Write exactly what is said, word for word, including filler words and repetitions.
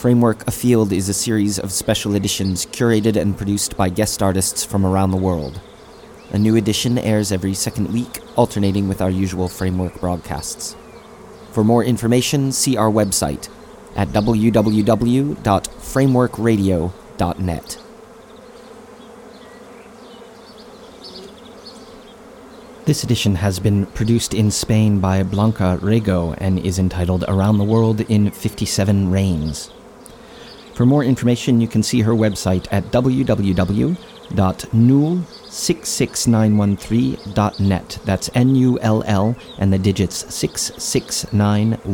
Framework Afield is a series of special editions curated and produced by guest artists from around the world. A new edition airs every second week, alternating with our usual Framework broadcasts. For more information, see our website at w w w dot framework radio dot net. This edition has been produced in Spain by Blanca Rego and is entitled Around the World in fifty-seven Rains. For more information, you can see her website at w w w dot null six six nine one three dot net. That's N U L L and the digits six six nine